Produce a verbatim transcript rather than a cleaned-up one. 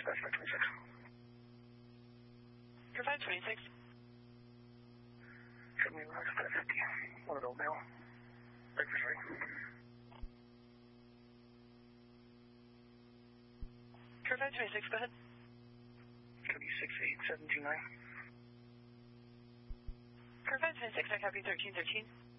Suspect twenty-six. Provide twenty-six. Show me Roger five fifty. One adult male. Breakfast ready. Provide twenty-six, go ahead. W six eight seven two nine. Provide twenty-six, I copy thirteen thirteen.